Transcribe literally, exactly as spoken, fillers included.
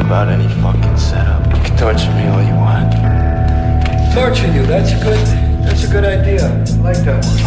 about any fucking setup. You can torture me all you want. Torture you, that's a good, that's a good idea. I like that one.